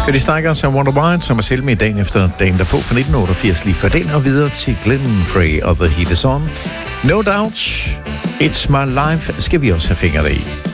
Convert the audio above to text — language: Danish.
Cody Stikers og Wonder Wide, som er selv med dagen efter dagen derpå fra 1988, lige før den, og videre til Glenn Frey og The Heat Is On. No Doubt, It's My Life skal vi også have fingre i.